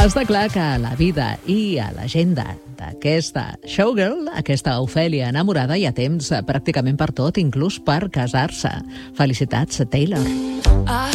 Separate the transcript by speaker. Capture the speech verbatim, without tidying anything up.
Speaker 1: Està clar que a la vida i a l'agenda d'aquesta showgirl, aquesta Ofèlia enamorada, hi ha temps pràcticament per tot, inclús per casar-se. Felicitats, Taylor.
Speaker 2: I